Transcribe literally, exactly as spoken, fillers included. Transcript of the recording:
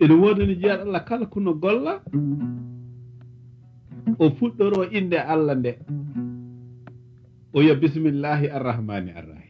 ene wodani jiyaɗo Allah kala kono golla o fuɗɗoro inde Allah nde o yo bisimillahi arrahmani arrahim